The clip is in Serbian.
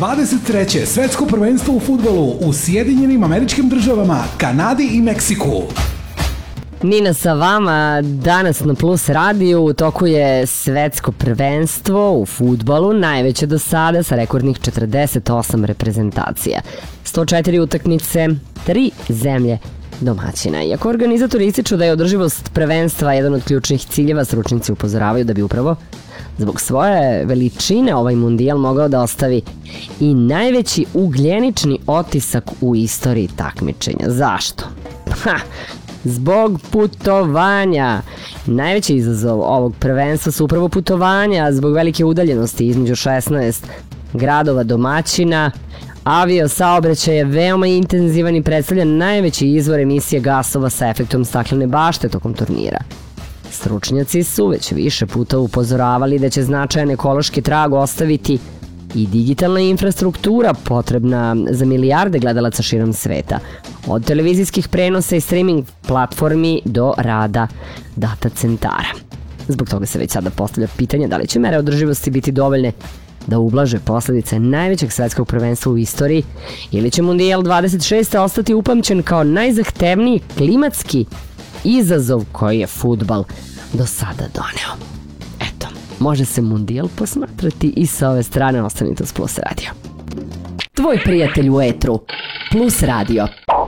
23. svetsko prvenstvo u fudbalu u Sjedinjenim Američkim Državama, Kanadi i Meksiku. Nina sa vama, danas na Plus radiju u toku je svetsko prvenstvo u fudbalu, najveće do sada sa rekordnih 48 reprezentacija. 104 utakmice, 3 zemlje domaćina. Iako organizatori ističu da je održivost prvenstva jedan od ključnih ciljeva, stručnjaci upozoravaju da bi upravo zbog svoje veličine ovaj mundijal mogao da ostavi i najveći ugljenični otisak u istoriji takmičenja. Zašto? Zbog putovanja. Najveći izazov ovog prvenstva su upravo putovanja zbog velike udaljenosti između 16 gradova domaćina. Avio saobraćaj je veoma intenzivan i predstavlja najveći izvor emisije gasova sa efektom staklene bašte tokom turnira. Stručnjaci su već više puta upozoravali da će značajan ekološki trag ostaviti i digitalna infrastruktura potrebna za milijarde gledalaca širom sveta, od televizijskih prenosa i streaming platformi do rada data centara. Zbog toga se već sada postavlja pitanje da li će mere održivosti biti dovoljne da ublaže posledice najvećeg svetskog prvenstva u istoriji ili će Mundijal 26. ostati upamćen kao najzahtevniji klimatski izazov koji je fudbal do sada doneo. Eto, može se Mundijal posmatrati i sa ove strane. Ostanite uz Plus Radio. Tvoj prijatelj u etru, Plus Radio.